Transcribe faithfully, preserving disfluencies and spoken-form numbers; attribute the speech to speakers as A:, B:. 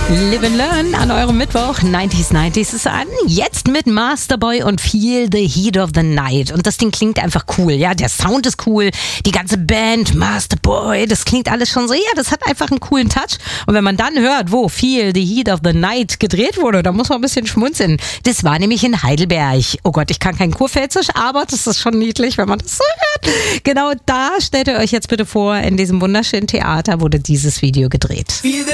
A: Live and Learn an eurem Mittwoch. neunziger neunzig ist an. Jetzt mit Masterboy und Feel the Heat of the Night. Und das Ding klingt einfach cool. Ja, der Sound ist cool. Die ganze Band, Masterboy, das klingt alles schon so. Ja, das hat einfach einen coolen Touch. Und wenn man dann hört, wo Feel the Heat of the Night gedreht wurde, da muss man ein bisschen schmunzeln. Das war nämlich in Heidelberg. Oh Gott, ich kann kein Kurpfälzisch, aber das ist schon niedlich, wenn man das so hört. Genau da stellt ihr euch jetzt bitte vor, in diesem wunderschönen Theater wurde dieses Video gedreht.